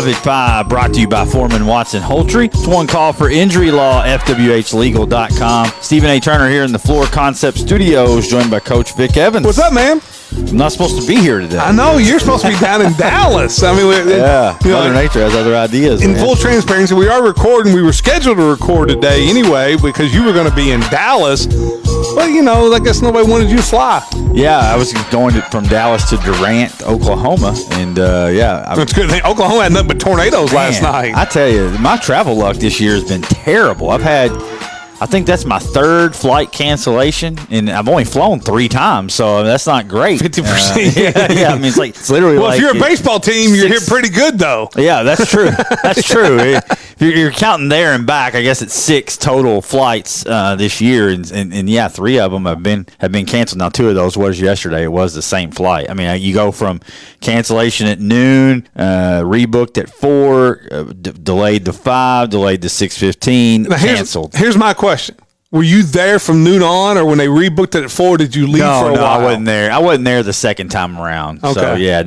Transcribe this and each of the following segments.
5 at 5, brought to you by Foreman Watson Holtry. It's one call for injury law, FWHlegal.com. Stephen A. Turner here in the Floor Concept Studios, joined by Coach Vic Evans. What's up, man? I'm not supposed to be here today. I know, you're supposed to be down in Dallas. I mean, Mother Nature has other ideas. In full transparency, we are recording. We were scheduled to record today anyway because you were going to be in Dallas. But, I guess nobody wanted you to fly. Yeah, I was going from Dallas to Durant, Oklahoma. And, That's good. Oklahoma had nothing but tornadoes last night. I tell you, my travel luck this year has been terrible. I think that's my third flight cancellation, and I've only flown 3 times, so that's not great. 50%. Yeah. I mean, it's literally well, if you're a baseball team, you're here pretty good, though. Yeah, that's true. That's true. If you're counting there and back, I guess it's 6 total flights this year, and 3 of them have been canceled. Now, 2 of those was yesterday. It was the same flight. I mean, you go from cancellation at noon, rebooked at 4, delayed to 5, delayed to 6:15, canceled. Here's my question. Were you there from noon on, or when they rebooked it at 4, did you leave for a while? No, I wasn't there. I wasn't there the second time around. Okay.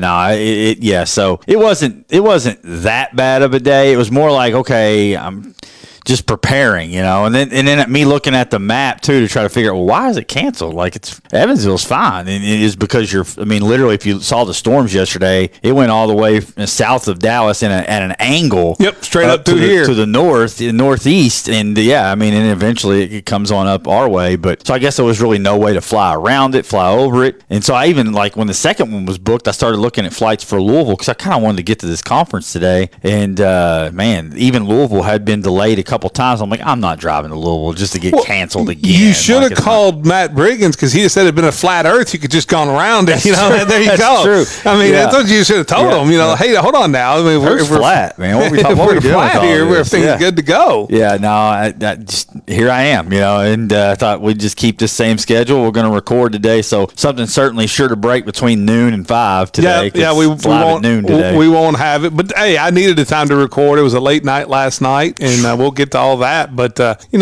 So, so it wasn't that bad of a day. It was more like, okay, I'm just preparing, and then me looking at the map too to try to figure out, well, why is it canceled? Like, it's Evansville's fine, and it is because literally, if you saw the storms yesterday, it went all the way south of Dallas at an angle. Yep, straight up to here to the northeast, and and eventually it comes on up our way. But so I guess there was really no way to fly around it, fly over it, and so I even when the second one was booked, I started looking at flights for Louisville because I kind of wanted to get to this conference today, and even Louisville had been delayed a couple times. I'm like, I'm not driving to Louisville just to get canceled again. You should have called Matt Briggins because he had said it'd been a flat Earth. You could just gone around it. There you go. True. I mean, that's what you should have told him. Hey, hold on now. I mean, we're flat, man. What are we talking? We're flat here. Everything's good to go. Yeah. No, here I am. And I thought we'd just keep the same schedule. We're going to record today, so something certainly sure to break between noon and 5 today. Yeah. We won't at noon today. We won't have it. But hey, I needed the time to record. It was a late night last night, and we'll get to all that. But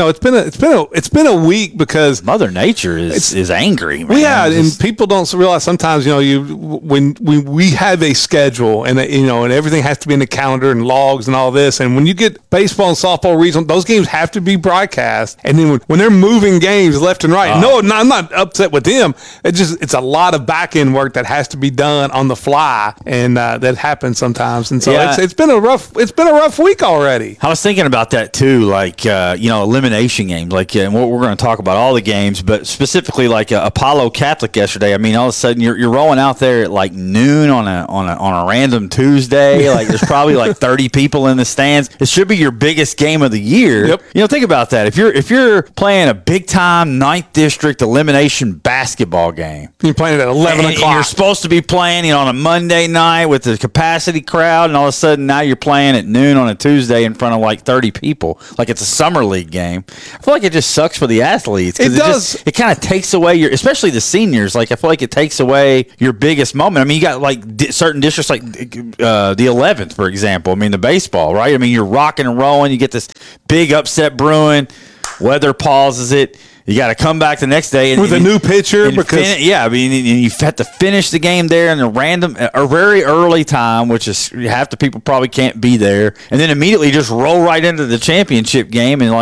it's been a week because Mother Nature is angry. Man. Yeah, and people don't realize sometimes when we have a schedule and and everything has to be in the calendar and logs and all this, and when you get baseball and softball regional, those games have to be broadcast, and then when they're moving games left and right, I'm not upset with them. It's a lot of back end work that has to be done on the fly, and that happens sometimes, and so it's been a rough week already. I was thinking about that too, elimination games, and what we're going to talk about all the games, but specifically Apollo Catholic yesterday. I mean, all of a sudden you're rolling out there at noon on a random Tuesday. There's probably 30 people in the stands. It should be your biggest game of the year. Yep. Think about that. If you're playing a big time 9th district elimination basketball game, you're playing it at 11 o'clock. And you're supposed to be playing on a Monday night with the capacity crowd, and all of a sudden now you're playing at noon on a Tuesday in front of 30 people. It's a summer league game. I feel like it just sucks for the athletes. It does. It kind of takes away especially the seniors. I feel like it takes away your biggest moment. I mean, you got certain districts the 11th, for example. I mean, the baseball, right? I mean, you're rocking and rolling. You get this big upset brewing. Weather pauses it. You got to come back the next day with a new pitcher you have to finish the game there in a very early time, which is half the people probably can't be there, and then immediately just roll right into the championship game, and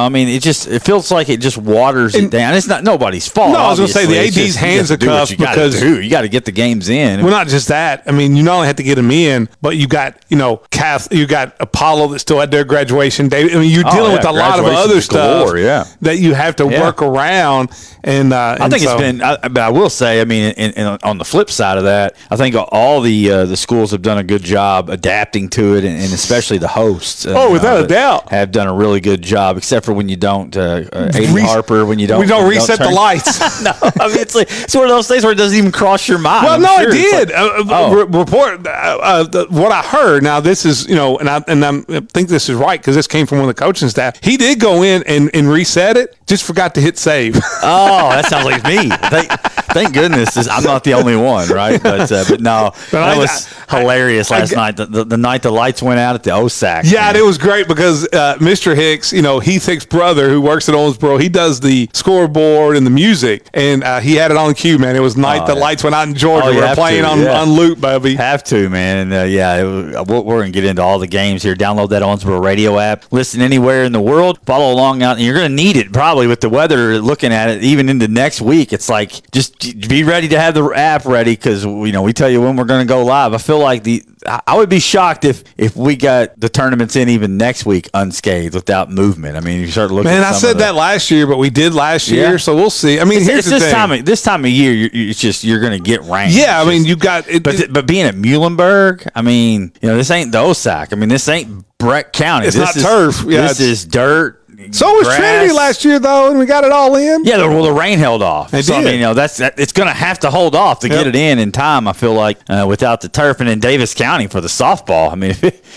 it feels like it just waters it down. It's not nobody's fault. No, I was going to say the AD's hands are tough because you got to get the games in. Well, not just that. I mean, you not only have to get them in, but you got you got Apollo that still had their graduation day. I mean, you're dealing with a lot of other stuff that you have to work around, and I think it's been. But I will say, I mean, on the flip side of that, I think all the schools have done a good job adapting to it, and especially the hosts. Without a doubt, have done a really good job, except for when you don't, Aiden Harper, when you don't, we don't reset the lights. No, I mean it's one of those things where it doesn't even cross your mind. Well, it did. Report what I heard. Now this is and I think this is right because this came from one of the coaching staff. He did go in and reset it. just forgot to hit save. Oh, that sounds like me. Thank goodness I'm not the only one, right? But no, that was hilarious last night. The night the lights went out at the OSAC. Yeah, and it was great because Mr. Hicks, Heath Hicks' brother, who works at Owensboro, he does the scoreboard and the music, and he had it on cue, man. It was night the lights went out in Georgia. We're playing on loop, baby. Have to, man. And we're going to get into all the games here. Download that Owensboro radio app. Listen anywhere in the world. Follow along out, and you're going to need it probably with the weather. Looking at it, even into next week, it's like just be ready to have the app ready because we tell you when we're going to go live. I feel like I would be shocked if we got the tournaments in even next week unscathed without movement. I mean, you start looking. Man, I said that last year, but we did last year, so we'll see. I mean, here's the thing. This time of year, you're going to get rain. Yeah, I mean, you got it. But being at Muhlenberg, I mean, this ain't the OSAC. I mean, this ain't Breck County. It's not turf. Yeah, this is dirt. So was Trinity last year, though, and we got it all in. Yeah, the rain held off. It so did. I mean, it's going to have to hold off to get it in time. I feel like without the turf, and in Davis County for the softball. I mean,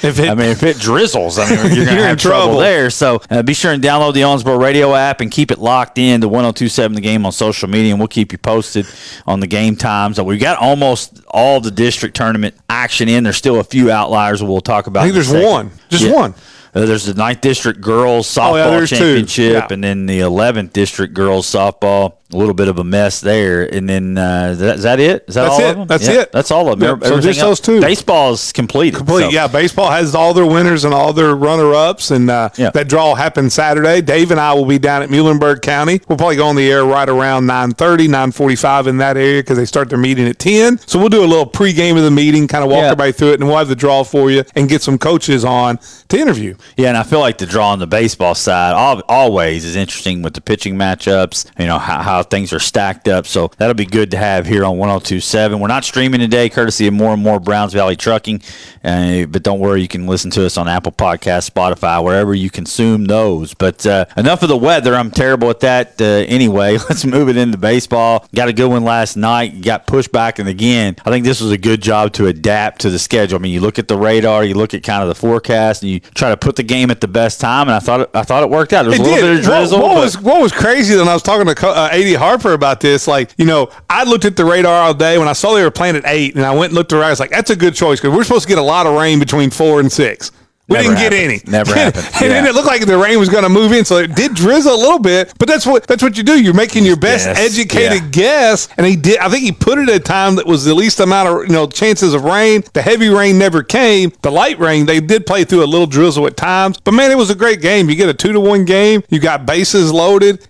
if it drizzles, I mean, you're going to have trouble there. So be sure and download the Owensboro radio app and keep it locked in to 102.7 The Game on social media, and we'll keep you posted on the game times. We got almost all the district tournament action in. There's still a few outliers we'll talk about. I think there's one, one. There's the 9th District Girls Softball Championship, and then the 11th District Girls Softball. A little bit of a mess there. And then is that it? Is that all of them? That's it. That's all of them. Yep. So just those two. Baseball is completed. Yeah, baseball has all their winners and all their runner-ups, and that draw happened Saturday. Dave and I will be down at Muhlenberg County. We'll probably go on the air right around 9:30, 9:45 in that area because they start their meeting at 10. So we'll do a little pregame of the meeting, kind of walk everybody through it, and we'll have the draw for you and get some coaches on to interview. Yeah, and I feel like the draw on the baseball side always is interesting with the pitching matchups, how things are stacked up. So that'll be good to have here on 102.7. We're not streaming today, courtesy of More and More Browns Valley Trucking. But don't worry, you can listen to us on Apple Podcasts, Spotify, wherever you consume those. But enough of the weather. I'm terrible at that anyway. Let's move it into baseball. Got a good one last night. Got pushed back, and again, I think this was a good job to adapt to the schedule. I mean, you look at the radar, you look at kind of the forecast, and you try to put the game at the best time. And I thought it worked out. There was a little bit of drizzle. What was crazy when I was talking to A.D. Harper about this, I looked at the radar all day when I saw they were playing at 8, and I went and looked around. I was like, that's a good choice because we're supposed to get a lot of rain between 4 and 6. We didn't get any. Never happened. And then it looked like the rain was going to move in, so it did drizzle a little bit. But that's what you do. You're making your best educated guess. And he did. I think he put it at a time that was the least amount of chances of rain. The heavy rain never came. The light rain, they did play through a little drizzle at times. But man, it was a great game. You get a 2-1 game. You got bases loaded.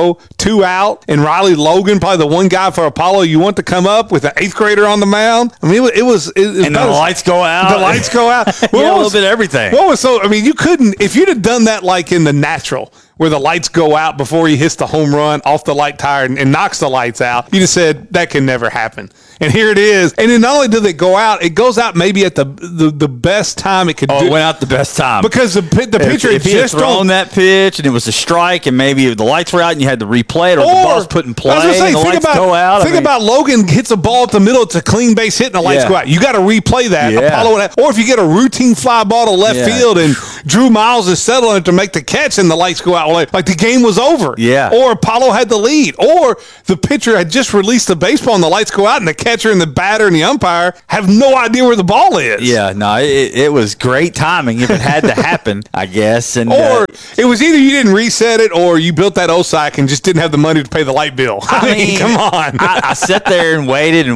2 out, and Riley Logan, probably the one guy for Apollo you want to come up with an 8th grader on the mound. I mean, it was. And the lights go out. The lights go out. A little bit of everything. You couldn't, if you'd have done that like in the natural, where the lights go out before he hits the home run off the light tire and knocks the lights out, you'd have said that can never happen. And here it is. And then not only do they go out, it goes out maybe at the best time it could do. It went out the best time. Because the pitcher if he had thrown that pitch and it was a strike and maybe the lights were out and you had to replay it or the ball's put in play and the lights go out. Think about Logan hits a ball at the middle. It's a clean base hit and the lights go out. You got to replay that. Yeah. Or if you get a routine fly ball to left field and Drew Miles is settling it to make the catch and the lights go out. Like the game was over. Yeah. Or Apollo had the lead. Or the pitcher had just released the baseball and the lights go out and the catcher and the batter and the umpire have no idea where the ball is. Yeah, no, it was great timing if it had to happen, I guess. And or it was either you didn't reset it or you built that OSAC and just didn't have the money to pay the light bill. I mean, come on. I sat there and waited,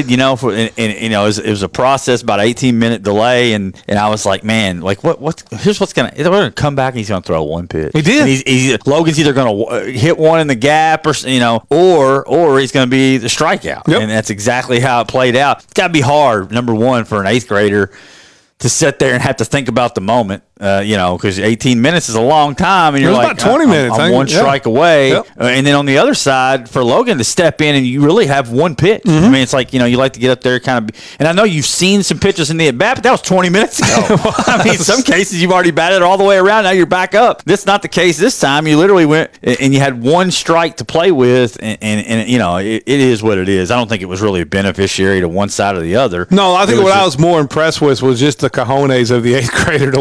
it was a process, about 18-minute delay, and I was like, man, like here's what's gonna. They're gonna come back and he's gonna throw one pitch. He did. And Logan's either gonna hit one in the gap or he's gonna be the strikeout. Yep. And that's exactly how it played out. It's got to be hard, number one, for an 8th grader to sit there and have to think about the moment, because 18 minutes is a long time, and you're like, about 20 minutes. I'm one strike away. Yep. And then on the other side, for Logan to step in and you really have one pitch. Mm-hmm. I mean, it's like, you like to get up there kind of, and I know you've seen some pitches in the at-bat, but that was 20 minutes ago. I mean, in some cases, you've already batted all the way around. Now you're back up. That's not the case this time. You literally went and you had one strike to play with, and it is what it is. I don't think it was really a beneficiary to one side or the other. No, I think what I was more impressed with was just the cojones of the 8th grader to walk in there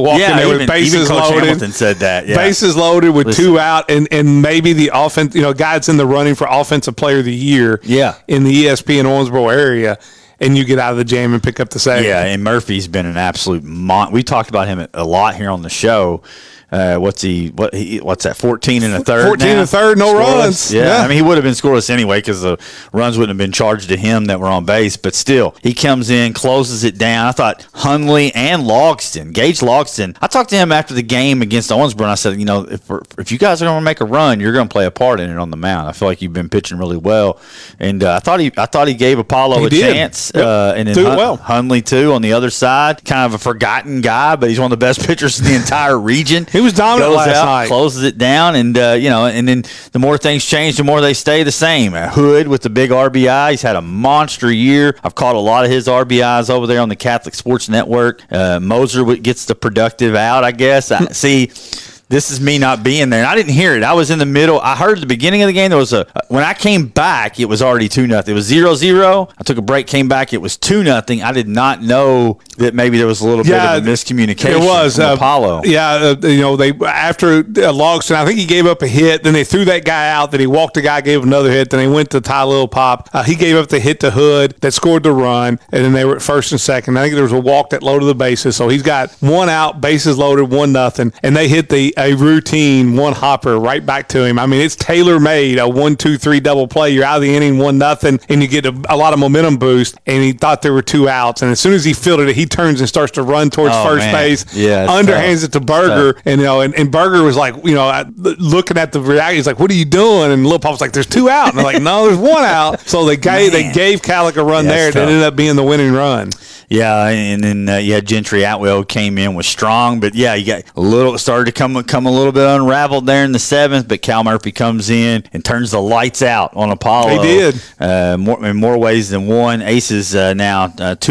with bases Coach loaded. Hamilton said that. Yeah. Bases loaded with 2 out, and maybe the offense, guys in the running for Offensive Player of the Year. Yeah. In the ESPN Owensboro area. And you get out of the jam and pick up the save. Yeah, and Murphy's been an absolute we talked about him a lot here on the show. What's that? 14 and a third. 14 and a third, no runs. Yeah. I mean, he would have been scoreless anyway because the runs wouldn't have been charged to him that were on base. But still, he comes in, closes it down. I thought Hundley and Gage Logston. I talked to him after the game against Owensboro, and I said, if you guys are going to make a run, you're going to play a part in it on the mound. I feel like you've been pitching really well, and I thought he gave Apollo a chance. And then Hundley too on the other side, kind of a forgotten guy, but he's one of the best pitchers in the entire region. He was dominant last night. Closes it down, and and then the more things change, the more they stay the same. Hood with the big RBI, he's had a monster year. I've caught a lot of his RBIs over there on the Catholic Sports Network. Moser gets the productive out, I guess. See. This is me not being there. And I didn't hear it. I was in the middle. I heard the beginning of the game. There was when I came back, it was already 2-0. It was 0-0. I took a break, came back. It was 2-0. I did not know that maybe there was a little bit of a miscommunication. It was from Apollo. Yeah, they after Logston, I think he gave up a hit. Then they threw that guy out. Then he walked a guy, gave another hit. Then they went to Ty Little Pop. He gave up the hit to Hood that scored the run. And then they were at first and second. I think there was a walk that loaded the bases. So he's got 1 out, bases loaded, 1-0, and they hit a routine 1 hopper right back to him. I mean, it's tailor-made, a 1-2-3 double play. You're out of the inning 1-0, and you get a lot of momentum boost, and he thought there were 2 outs. And as soon as he fielded it, he turns and starts to run towards first base, underhands it to Berger, and Berger was like, looking at the reaction, he's like, what are you doing? And Lil Pop was like, there's 2 out. And they're like, no, there's 1 out. So they gave Calic a run there. It ended up being the winning run. Yeah, and then Gentry Atwell came in, was strong, but you got started to come a little bit unraveled there in the 7th, but Cal Murphy comes in and turns the lights out on Apollo. They did. In more ways than one. Aces now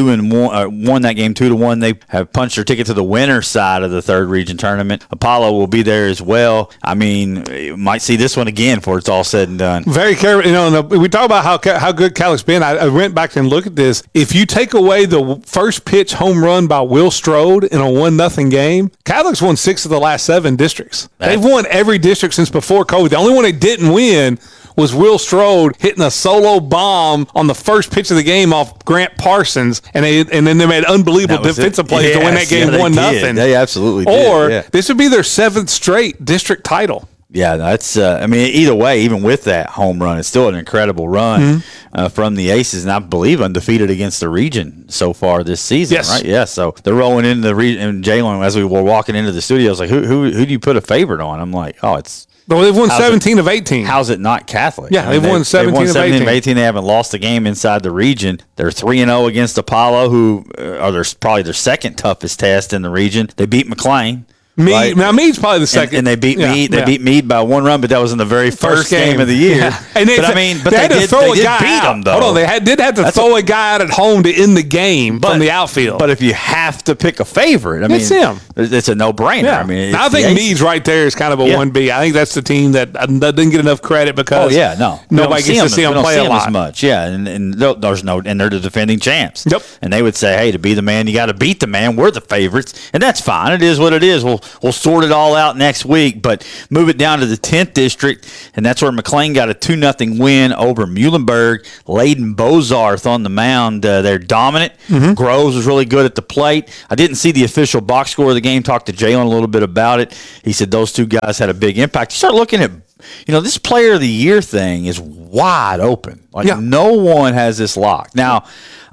2-1, won that game 2-1. They have punched their ticket to the winner's side of the 3rd region tournament. Apollo will be there as well. I mean, you might see this one again before it's all said and done. Very careful. We talk about how good Calic's been. I went back and looked at this. If you take away the first pitch home run by Will Strode in a 1-0 game, Catholics won 6 of the last 7 districts. They've won every district since before COVID. The only one they didn't win was Will Strode hitting a solo bomb on the first pitch of the game off Grant Parsons, and then they made unbelievable defensive plays to win that game 1-0. They absolutely did. Or this would be their 7th straight district title. Yeah, that's. I mean, either way, even with that home run, it's still an incredible run from the Aces, and I believe undefeated against the region so far this season. Yes. Right? Yeah. So they're rolling into the region. And Jalen, as we were walking into the studio, I was like, "Who do you put a favorite on?" I'm like, "Oh, it's." Well, they've won 17 of 18. How's it not Catholic? Yeah, they've won 17 of 18. They haven't lost a game inside the region. They're 3-0 against Apollo, who are probably their 2nd toughest test in the region. They beat McLean. Meade, now Meade's probably the second, and they beat Meade. They beat Meade by 1 run, but that was in the very first game of the year. Yeah. And they had to throw a guy beat out. them, though. Hold on, they did have to throw a guy out at home to end the game from the outfield. But if you have to pick a favorite, I mean, it's him. It's a no-brainer. Yeah. I mean, I think Meade's right there is kind of a 1B. I think that's the team that didn't get enough credit because nobody gets to see them play a lot as much. Yeah, and there's no, and they're the defending champs. Yep. And they would say, hey, to be the man, you got to beat the man. We're the favorites, and that's fine. It is what it is. We'll sort it all out next week. But move it down to the 10th district, and that's where McLean got a 2-0 win over Muhlenberg. Layden Bozarth on the mound. They're dominant. Groves was really good at the plate. I didn't see the official box score of the game. Talked to Jalen a little bit about it. He said those 2 guys had a big impact. You start looking at, this player of the year thing is wide open. No one has this locked. Now,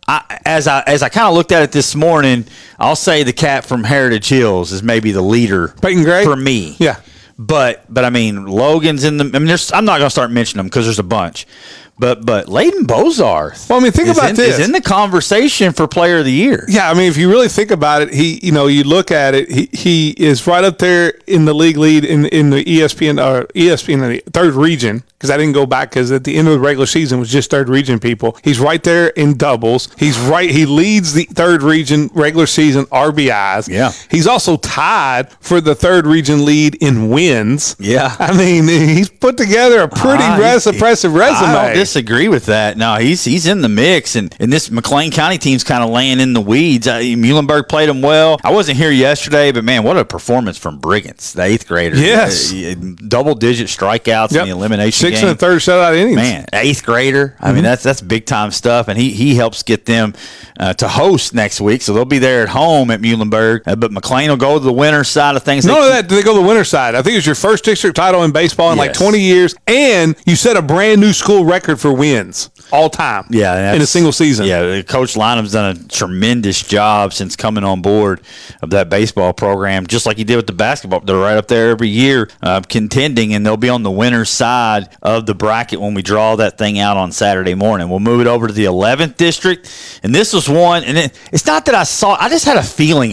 as I kind of looked at it this morning, I'll say the cat from Heritage Hills is maybe the leader. Peyton Gray? For me. Yeah. But I mean, Logan's in the. I mean, I'm not going to start mentioning them because there's a bunch. But Layden Bozarth. Well, I mean, think about this. Is in the conversation for Player of the Year. Yeah, I mean, if you really think about it, you look at it, he is right up there in the league lead in the ESPN in the 3rd region. Because I didn't go back because at the end of the regular season was just 3rd region people. He's right there in doubles. He leads the 3rd region regular season RBIs. Yeah. He's also tied for the 3rd region lead in wins. Yeah. I mean, he's put together a pretty impressive resume. I don't disagree with that. No, he's in the mix, and this McLean County team's kind of laying in the weeds. Muhlenberg played them well. I wasn't here yesterday, but man, what a performance from Briggins, the 8th grader. Yes, double-digit strikeouts in the elimination 6 game. and a third shutout innings. Man, 8th grader. I mean, that's big time stuff, and he helps get them to host next week, so they'll be there at home at Muhlenberg. But McLean will go to the winner's side of things. None of that. They go to the winner's side. I think it was your first district title in baseball in like 20 years, and you set a brand new school record for wins all time. Yeah, in a single season. Yeah, Coach Lynham's done a tremendous job since coming on board of that baseball program, just like he did with the basketball. They're right up there every year contending, and they'll be on the winner's side of the bracket when we draw that thing out on Saturday morning. We'll move it over to the 11th district, and this was one, and it's not that I just had a feeling.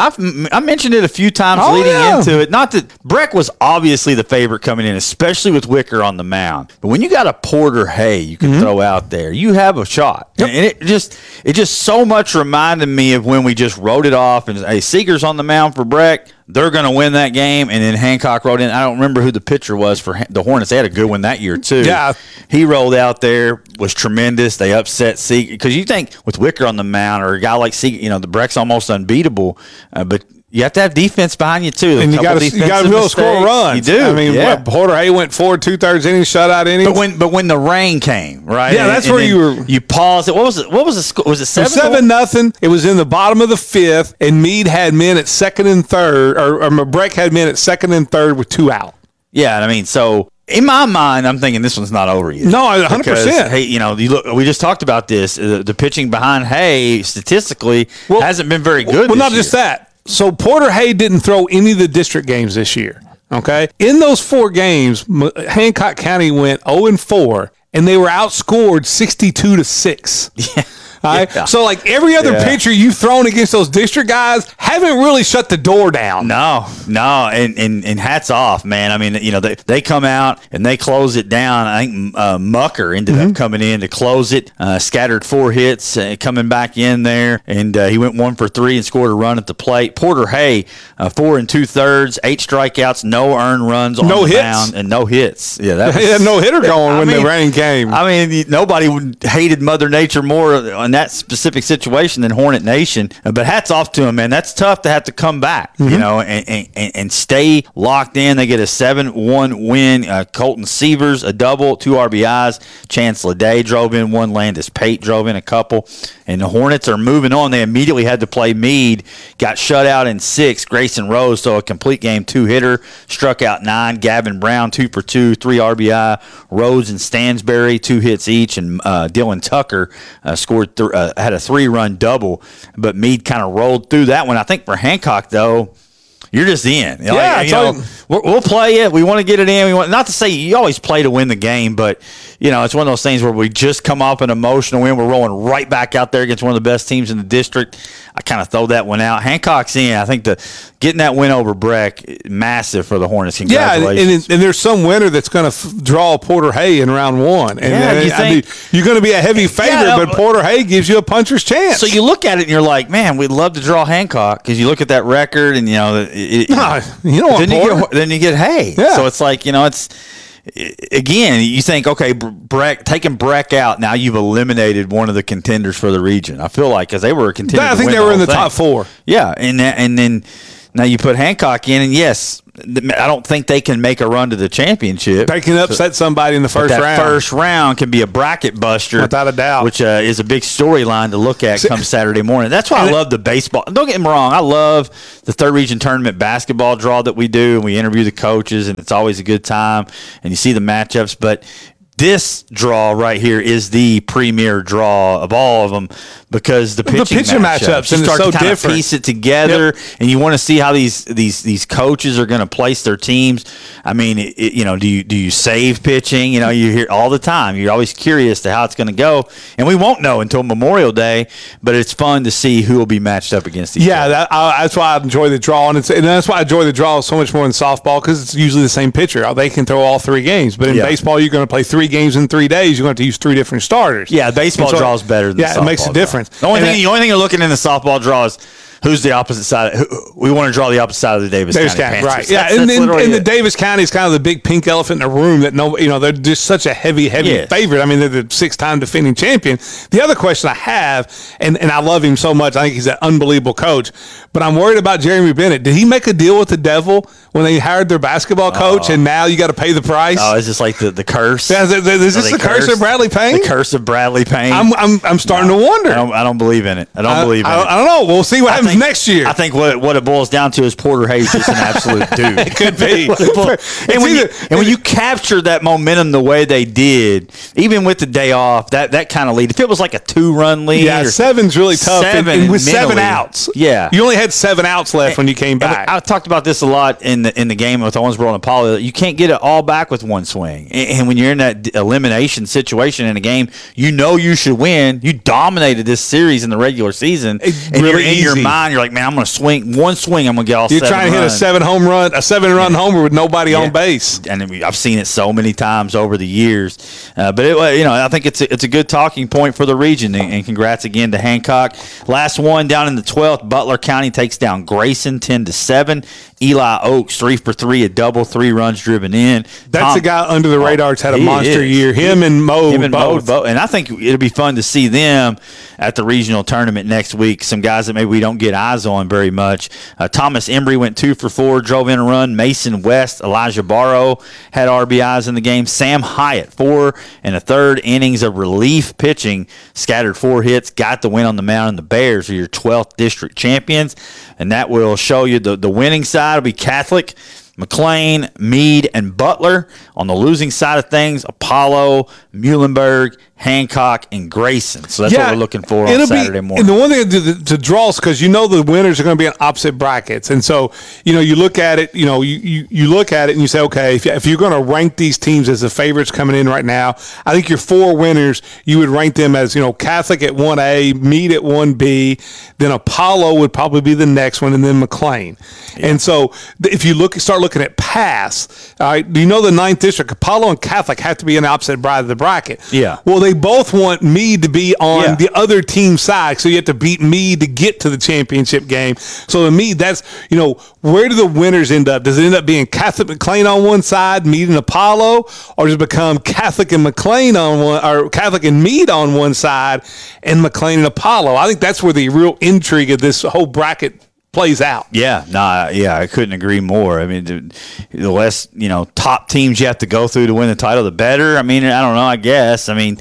I mentioned it a few times leading into it. Not that Breck was obviously the favorite coming in, especially with Wicker on the mound. But when you got a Porter Hay you can throw out there, you have a shot. Yep. And it just so much reminded me of when we just wrote it off and hey, Seeger's on the mound for Breck. They're going to win that game. And then Hancock rolled in. I don't remember who the pitcher was for the Hornets. They had a good one that year, too. Yeah. He rolled out there, was tremendous. They upset Seeger. Because you think with Wicker on the mound or a guy like Seeger, the Breck's almost unbeatable. But you have to have defense behind you, too. And you got to be able to score runs. You do. I mean, Porter Hay went 4 2/3 innings, shutout innings. But when the rain came, right? Yeah, that's where you paused it. What was the score? Was it 7-0? It was in the bottom of the 5th, and Meade had men at 2nd and 3rd, or Breck had men at 2nd and 3rd with 2 out. Yeah, I mean, so in my mind, I'm thinking this one's not over yet. No, 100%. Because, hey, you look. We just talked about this. The pitching behind Hay statistically hasn't been very good. Well, not just that. So Porter Hay didn't throw any of the district games this year. Okay, in those 4 games, Hancock County went 0-4, and they were outscored 62-6. Yeah. All right? Yeah. So, like every other pitcher you've thrown against those district guys haven't really shut the door down. No, and hats off, man. I mean, they come out and they close it down. I think Mucker ended up coming in to close it, scattered 4 hits, coming back in there, and he went 1 for 3 and scored a run at the plate. Porter Hay, 4 2/3, 8 strikeouts, no earned runs on the mound, and no hits. Yeah, that was, he had no hitter going when the rain came. I mean, nobody hated Mother Nature more in that specific situation than Hornet Nation. But hats off to him, man. That's tough to have to come back, and stay locked in. They get a 7-1 win. Colton Sievers, a double, 2 RBIs. Chance Leday drove in 1. Landis Pate drove in a couple. And the Hornets are moving on. They immediately had to play Meade. Got shut out in 6. Grayson Rose, so a complete game 2-hitter. Struck out 9. Gavin Brown, 2 for 2, 3 RBI. Rose and Stansberry, 2 hits each. And Dylan Tucker had a 3-run double. But Meade kind of rolled through that one. I think for Hancock, though, you're just in. We'll play it. We want to get it in. We want not to say you always play to win the game, but it's one of those things where we just come off an emotional win. We're rolling right back out there against one of the best teams in the district. I kind of throw that one out. Hancock's in. I think getting that win over Breck, massive for the Hornets. Congratulations. Yeah, and there's some winner that's going to draw Porter Hay in round 1. And you're going to be a heavy favorite, but Porter Hay gives you a puncher's chance. So you look at it and you're like, man, we'd love to draw Hancock because you look at that record and you don't want Porter. Then you get Hay. Yeah. So it's like, it's again, you think, okay, taking Breck out, now you've eliminated one of the contenders for the region. I feel like because they were a contender. I think they were in the top 4. Yeah, and then now you put Hancock in, and yes, I don't think they can make a run to the championship. They can upset somebody in the first round. First round can be a bracket buster, without a doubt, which is a big storyline to look at come Saturday morning. That's why I love the baseball. Don't get me wrong, I love the third region tournament basketball draw that we do, and we interview the coaches, and it's always a good time, and you see the matchups, but this draw right here is the premier draw of all of them because the pitching matchups and you start it's so to kind different. of piece it together, and you want to see how these coaches are going to place their teams. I mean, do you save pitching? You hear all the time. You're always curious to how it's going to go, and we won't know until Memorial Day. But it's fun to see who will be matched up against each other. Yeah, that's why I enjoy the draw, and that's why I enjoy the draw so much more than softball because it's usually the same pitcher. They can throw all 3 games, but in baseball, you're going to play 3 games in 3 days. You're going to have to use 3 different starters. Yeah, baseball draw is better than the softball it makes a difference. The only thing you're looking in the softball draw is who's the opposite side? We want to draw the opposite side of the Davis County Panthers. Right? Yeah, That's and the Davis County is kind of the big pink elephant in the room that they're just such a heavy favorite. I mean, they're the 6-time defending champion. The other question I have, and I love him so much, I think he's an unbelievable coach, but I'm worried about Jeremy Bennett. Did he make a deal with the devil when they hired their basketball coach, and now you got to pay the price? Oh, it's just like the curse. Yeah, is this the curse of Bradley Payne? The curse of Bradley Payne. I'm starting to wonder. I don't believe in it. I don't believe in it. I don't know. We'll see what happens next year. I think what it boils down to is Porter Hayes just an absolute dude. It could be. When you capture that momentum the way they did, even with the day off, that kind of lead. If it was like a 2-run lead, yeah, 7's really tough. And with 7 outs, yeah, you only had 7 outs left when you came back. I talked about this a lot in the game with Owensboro and Apollo. You can't get it all back with one swing, and when you're in that elimination situation in a game, you should win. You dominated this series in the regular season, and really you're in your easy. mind. You're like, man, I'm going to swing one swing. I'm going to get all. You're 7 trying to hit runs. a 7-run homer with nobody on base. And I've seen it so many times over the years, but I think it's a good talking point for the region. And congrats again to Hancock. Last one down in the 12th, Butler County takes down Grayson 10-7. Eli Oaks 3 for 3, a double, 3 runs driven in. That's a guy under the radar that's had a monster year. Him and Mo both. And I think it'll be fun to see them at the regional tournament next week. Some guys that maybe we don't get eyes on very much. Thomas Embry went 2 for 4, drove in a run. Mason West, Elijah Barrow had RBIs in the game. Sam Hyatt, 4 1/3 innings of relief pitching, scattered 4 hits, got the win on the mound. And the Bears are your 12th district champions. And that will show you the winning side will be Catholic, McLean, Meade, and Butler. On the losing side of things, Apollo, Muhlenberg, Hancock, and Grayson. So that's what we're looking for on Saturday morning. And the one thing to draw is because the winners are going to be in opposite brackets. And so, you look at it, you look at it and you say, okay, if you're going to rank these teams as the favorites coming in right now, I think your 4 winners, you would rank them as, Catholic at 1A, Meade at 1B, then Apollo would probably be the next one, and then McLean. Yeah. And so if you start looking at pass, all right, the 9th district, Apollo and Catholic have to be in the opposite side of the bracket. Yeah. Well, they both want Meade to be on the other team side, so you have to beat Meade to get to the championship game. So to me, that's, where do the winners end up? Does it end up being Catholic McLean on one side, Meade and Apollo, or does it become Catholic and McLean on one, or Catholic and Meade on one side, and McLean and Apollo? I think that's where the real intrigue of this whole bracket plays out. I couldn't agree more. I mean, the less top teams you have to go through to win the title, the better. I mean, I don't know. I guess. I mean,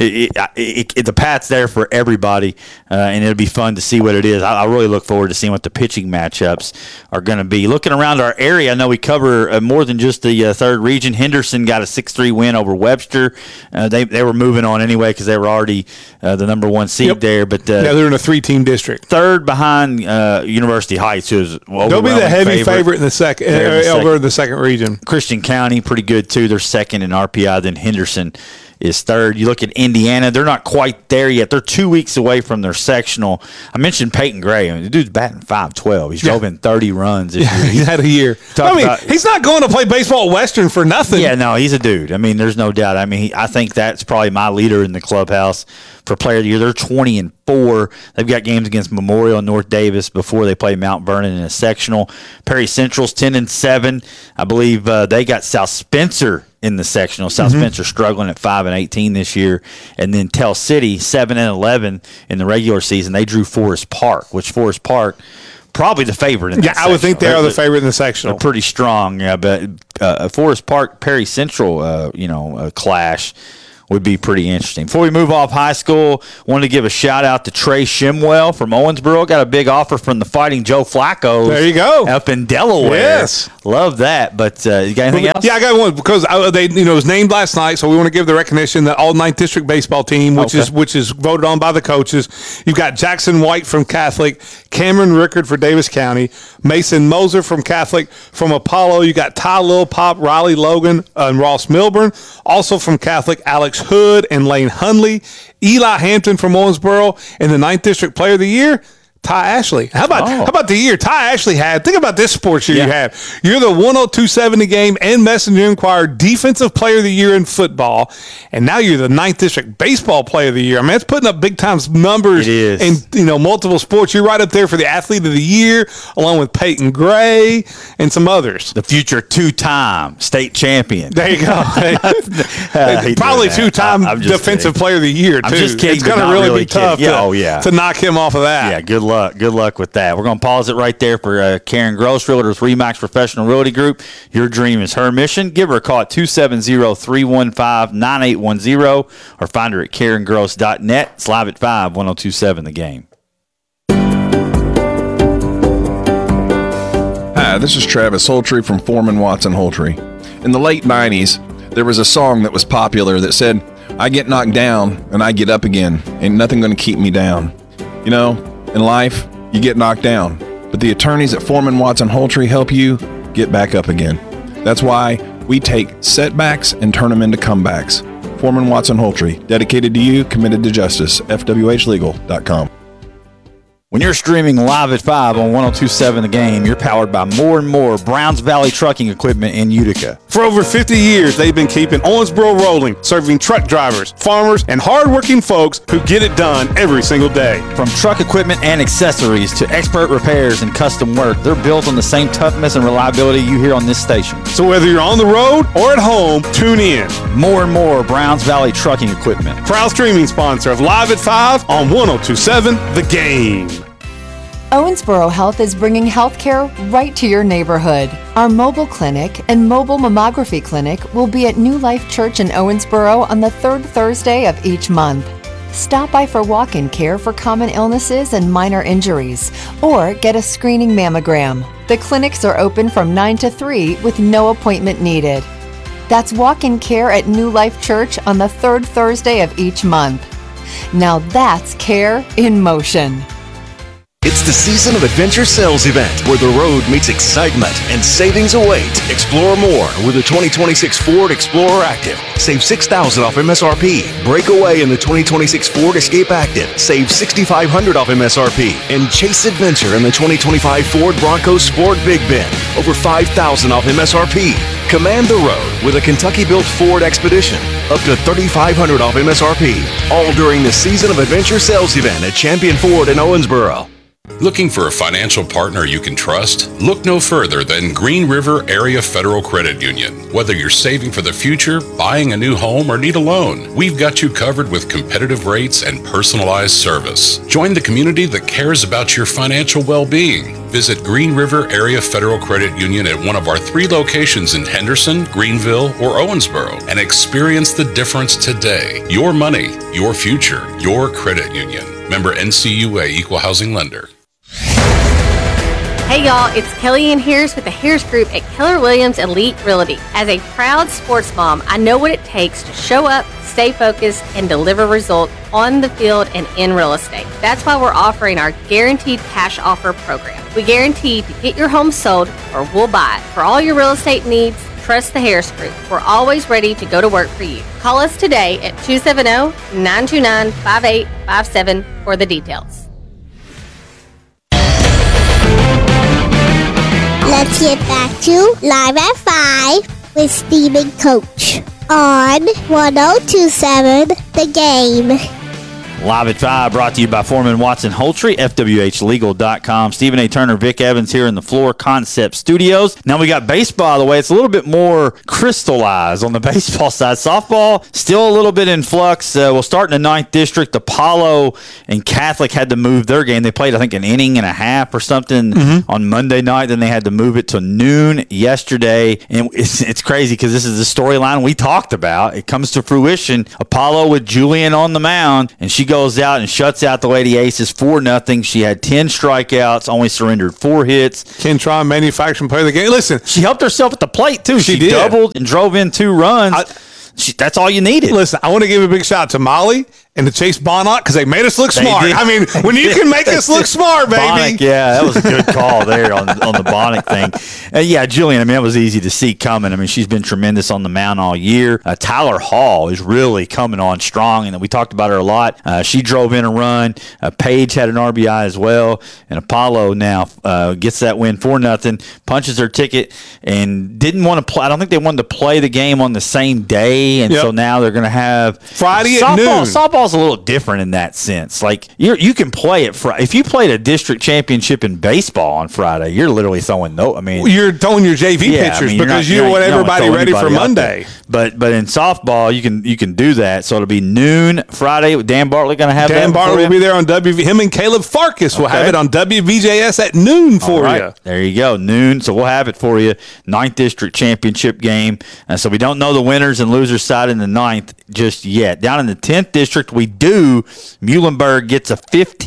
the path's there for everybody, and it'll be fun to see what it is. I really look forward to seeing what the pitching matchups are going to be. Looking around our area, I know we cover more than just the third region. Henderson got a 6-3 win over Webster. They were moving on anyway because they were already the number 1 seed there. But they're in a 3-team district, third behind University Heights, who's they'll be the heavy favorite in the second over the second region. Christian County, pretty good too. They're second in RPI. Then Henderson is third. You look at Indiana; they're not quite there yet. They're 2 weeks away from their sectional. I mentioned Peyton Gray. I mean, the dude's batting .512. He's drove in 30 runs this year. He's had a year. He's not going to play baseball at Western for nothing. Yeah, no, he's a dude. I mean, there's no doubt. I mean, I think that's probably my leader in the clubhouse for player of the year. They're 20-4. They've got games against Memorial and North Davis before they play Mount Vernon in a sectional. Perry Central's 10-7. I believe they got South Spencer in the sectional. South Spencer struggling at 5-18 this year, and then Tell City 7-11 in the regular season. They drew Forest Park, which Forest Park probably the favorite in that I would think they are the favorite in the sectional. They're pretty strong, but Forest Park Perry Central clash would be pretty interesting. Before we move off high school, wanted to give a shout out to Trey Shimwell from Owensboro. Got a big offer from the Fighting Joe Flacco. There you go. Up in Delaware. Yes. Love that. But you got anything else? Yeah, I got one because it was named last night, so we want to give the recognition that all 9th District baseball team, which is voted on by the coaches. You've got Jackson White from Catholic, Cameron Rickard for Davis County, Mason Moser from Catholic. From Apollo, you got Ty Lil Pop, Riley Logan, and Ross Milburn. Also from Catholic, Alex Hood and Lane Hunley. Eli Hampton from Owensboro, and the 9th District Player of the Year, Ty Ashley. How about the year Ty Ashley had? Think about this sports year you have. You're the 1027 The Game and Messenger Inquirer Defensive Player of the Year in football, and now you're the 9th District Baseball Player of the Year. I mean, that's putting up big time numbers in multiple sports. You're right up there for the Athlete of the Year, along with Peyton Gray and some others. The future 2-time state champion. There you go. Probably 2-time Defensive Player of the Year too. I'm just kidding. It's going to really be tough to knock him off of that. Yeah, good luck with that. We're going to pause it right there for Karen Gross, Realtor with RE/MAX Professional Realty Group. Your dream is her mission. Give her a call at 270-315-9810 or find her at KarenGross.net. It's live at 5, 1027 The Game. Hi, this is Travis Holtree from Foreman Watson Holtree. In the late 90s, there was a song that was popular that said, I get knocked down and I get up again. Ain't nothing going to keep me down. You know, in life, you get knocked down, but the attorneys at Foreman Watson Holtree help you get back up again. That's why we take setbacks and turn them into comebacks. Foreman Watson Holtree, dedicated to you, committed to justice. FWHlegal.com. When you're streaming live at 5 on 1027 The Game, you're powered by more and more Browns Valley Trucking Equipment in Utica. For over 50 years, they've been keeping Owensboro rolling, serving truck drivers, farmers, and hardworking folks who get it done every single day. From truck equipment and accessories to expert repairs and custom work, they're built on the same toughness and reliability you hear on this station. So whether you're on the road or at home, tune in. More and more Browns Valley Trucking Equipment. Proud streaming sponsor of Live at 5 on 1027 The Game. Owensboro Health is bringing healthcare right to your neighborhood. Our mobile clinic and mobile mammography clinic will be at New Life Church in Owensboro on the 3rd Thursday of each month. Stop by for walk-in care for common illnesses and minor injuries, or get a screening mammogram. The clinics are open from 9 to 3 with no appointment needed. That's walk-in care at New Life Church on the 3rd Thursday of each month. Now that's care in motion. It's the Season of Adventure sales event where the road meets excitement and savings await. Explore more with the 2026 Ford Explorer Active. Save $6,000 off MSRP. Break away in the 2026 Ford Escape Active. Save $6,500 off MSRP. And chase adventure in the 2025 Ford Bronco Sport Big Bend. Over $5,000 off MSRP. Command the road with a Kentucky-built Ford Expedition. Up to $3,500 off MSRP. All during the Season of Adventure sales event at Champion Ford in Owensboro. Looking for a financial partner you can trust? Look no further than Green River Area Federal Credit Union. Whether you're saving for the future, buying a new home, or need a loan, we've got you covered with competitive rates and personalized service. Join the community that cares about your financial well-being. Visit Green River Area Federal Credit Union at one of our 3 locations in Henderson, Greenville, or Owensboro and experience the difference today. Your money, your future, your credit union. Member NCUA Equal Housing Lender. Hey y'all, it's Kellyanne Harris with the Harris Group at Keller Williams Elite Realty. As a proud sports mom, I know what it takes to show up, stay focused, and deliver results on the field and in real estate. That's why we're offering our Guaranteed Cash Offer program. We guarantee to get your home sold or we'll buy it. For all your real estate needs, trust the Harris Group. We're always ready to go to work for you. Call us today at 270-929-5857 for the details. Let's get back to Live at 5 with Steve and Coach on 1027 The Game. Live at 5, brought to you by Foreman Watson Holtree, FWHlegal.com. Stephen A. Turner, Vic Evans here in the Floor Concept Studios. Now we got baseball the way. It's a little bit more crystallized on the baseball side. Softball, still a little bit in flux. We'll start in the 9th District. Apollo and Catholic had to move their game. They played, I think, an inning and a half or something on Monday night. Then they had to move it to noon yesterday. And it's crazy because this is the storyline we talked about. It comes to fruition. Apollo with Julian on the mound, and she goes out and shuts out the Lady Aces 4-0. She had 10 strikeouts, only surrendered 4 hits. Ken Tron, manufacturing player of the game. Listen, she helped herself at the plate too. She did. Doubled and drove in 2 runs. That's all you needed. Listen, I want to give a big shout out to Molly and to Chase Bonnock because they made us look smart. did. I mean, when you can make us look smart, baby. Bonnick, yeah, that was a good call there on the Bonnick thing. Yeah, Julian, I mean, that was easy to see coming. I mean, she's been tremendous on the mound all year. Tyler Hall is really coming on strong, and we talked about her a lot. She drove in a run. Paige had an RBI as well, and Apollo now gets that win 4-0, punches her ticket, and didn't want to play. I don't think they wanted to play the game on the same day, and so now they're going to have Friday at softball. noon. Softball's a little different in that sense. Like you can play it if you played a district championship in baseball on Friday, you're literally throwing you're throwing your JV pitchers because you want everybody ready for Monday. But in softball, you can do that. So it'll be noon Friday. Dan Bartlett going to have Dan that. Bartlett will be there on him and Caleb Farkas will have it on WVJS at noon for you. There you go, noon. So we'll have it for you. 9th District Championship game. So we don't know the winners and losers side in the 9th just yet. Down in the 10th District, we do. Muhlenberg gets a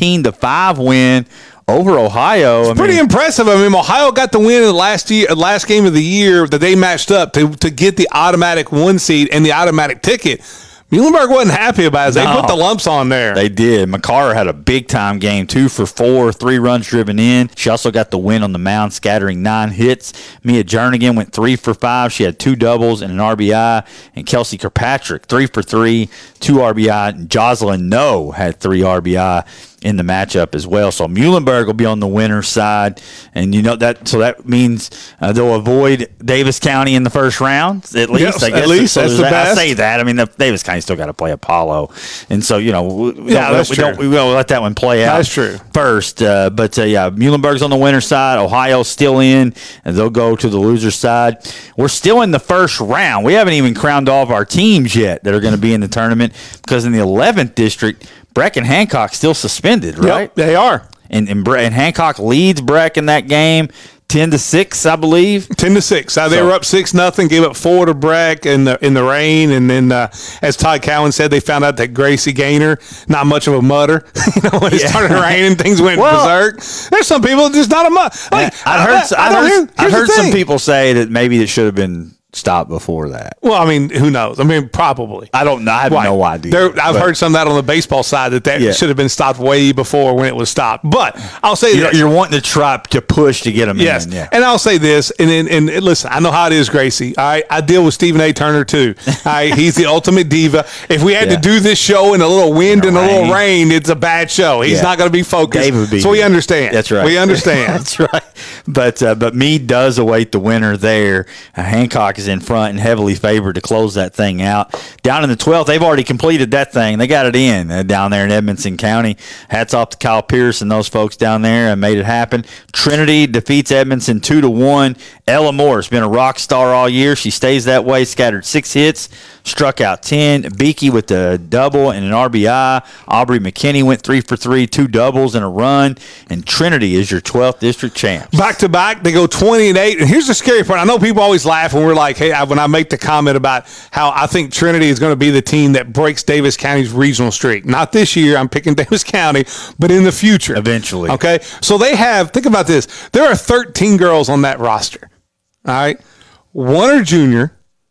15-5 win over Ohio. It's pretty impressive. I mean, Ohio got the win in the last game of the year that they matched up to get the automatic 1 seed and the automatic ticket. Muhlenberg wasn't happy about it. They put the lumps on there. They did. McCarr had a big-time game, 2 for 4, 3 runs driven in. She also got the win on the mound, scattering 9 hits. Mia Jernigan went 3 for 5. She had 2 doubles and an RBI. And Kelsey Kirkpatrick, 3 for 3, 2 RBI. And Jocelyn No had 3 RBI in the matchup as well. So Muhlenberg will be on the winner's side, and that means they'll avoid Davis County in the first round at least. Yes, I guess at least so that's the best. I say that. I mean, Davis County still got to play Apollo, and so we that's true. don't let that one play out. That's true. First, Muhlenberg's on the winner's side. Ohio's still in, and they'll go to the loser's side. We're still in the first round. We haven't even crowned all of our teams yet that are going to be in the tournament because in the 11th district, Breck and Hancock still suspended, right? Yep, they are. And Hancock leads Breck in that game 10-6, I believe. 10-6. They were up 6-0, gave up 4 to Breck in the rain, and then as Todd Cowan said, they found out that Gracie Gaynor, not much of a mutter. When it started raining, things went berserk. There's some people just not a mutter. I heard some people say that maybe it should have been stopped before that. Well, I mean, who knows? I mean, probably. I don't know. I have no idea. I've heard some of that on the baseball side that should have been stopped way before when it was stopped. But I'll say this. You're wanting to try to push to get them in. Yeah. And I'll say this, and listen, I know how it is, Gracie. All right, I deal with Stephen A. Turner too. All right, he's the ultimate diva. If we had to do this show in a little wind and a little rain, it's a bad show. He's not going to be focused. Dave would be. So we understand. That's right. We understand. That's right. But Meade does await the winner there. Hancock is in front and heavily favored to close that thing out. Down in the 12th, they've already completed that thing. They got it in down there in Edmonson County. Hats off to Kyle Pierce and those folks down there and made it happen. Trinity defeats Edmonson 2-1. Ella Moore's been a rock star all year. She stays that way, scattered 6 hits, struck out 10. Beakey with a double and an RBI. Aubrey McKinney went 3 for 3, 2 doubles and a run. And Trinity is your 12th district champ. Back to back, they go 20-8. And here's the scary part. I know people always laugh when we're like, hey, when I make the comment about how I think Trinity is going to be the team that breaks Davis County's regional streak. Not this year. I'm picking Davis County, but in the future. Eventually. Okay. So they have, think about this. There are 13 girls on that roster. All right. 1 are junior.